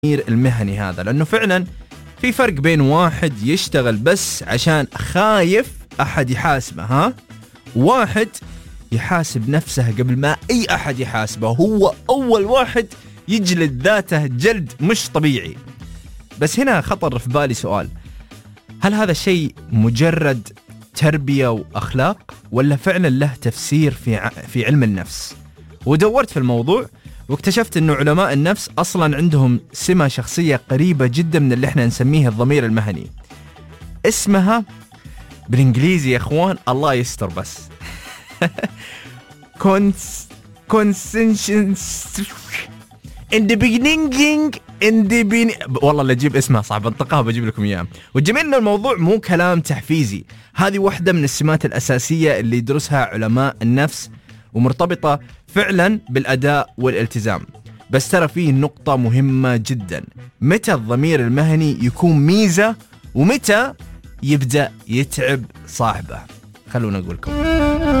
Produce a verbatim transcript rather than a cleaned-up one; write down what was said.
المهني هذا، لأنه فعلا في فرق بين واحد يشتغل بس عشان خايف أحد يحاسبه، ها، واحد يحاسب نفسه قبل ما أي أحد يحاسبه، هو أول واحد يجلد ذاته جلد مش طبيعي. بس هنا خطر في بالي سؤال، هل هذا الشيء مجرد تربية وأخلاق ولا فعلا له تفسير في ع... في علم النفس؟ ودورت في الموضوع واكتشفت أنه علماء النفس أصلا عندهم سمة شخصية قريبة جدا من اللي احنا نسميه الضمير المهني، اسمها بالإنجليزي يا أخوان الله يستر بس كونس كونسنشنس in the beginning in the beginning والله اللي أجيب اسمها صعب انطقها بجيب لكم إياه. والجميل إنه الموضوع مو كلام تحفيزي، هذه واحدة من السمات الأساسية اللي يدرسها علماء النفس ومرتبطة فعلا بالأداء والالتزام. بس ترى فيه نقطة مهمة جدا، متى الضمير المهني يكون ميزة ومتى يبدأ يتعب صاحبه؟ خلونا نقول لكم.